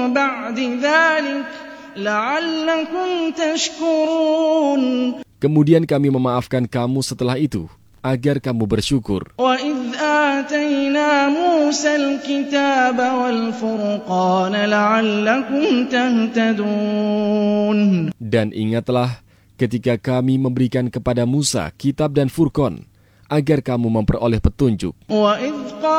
بَعْدِ ذَلِكَ لَعَلَّكُمْ تَشْكُرُونَ. Kemudian kami memaafkan kamu setelah itu, agar kamu bersyukur. وَإِذْ آتَيْنَا مُوسَى الْكِتَابَ وَالْفُرْقَانَ لَعَلَّكُمْ تَهْتَدُونَ. Dan ingatlah ketika kami memberikan kepada Musa kitab dan Furqan, agar kamu memperoleh petunjuk. وَإِذْ